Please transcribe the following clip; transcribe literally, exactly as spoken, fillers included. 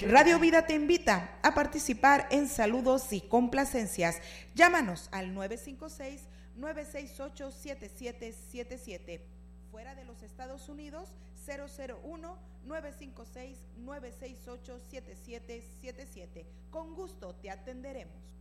Radio Vida te invita a participar en saludos y complacencias. Llámanos al nueve cinco seis, nueve seis ocho, siete siete siete siete. Fuera de los Estados Unidos, cero cero uno, nueve cinco seis, nueve seis ocho, siete siete siete siete. Con gusto te atenderemos.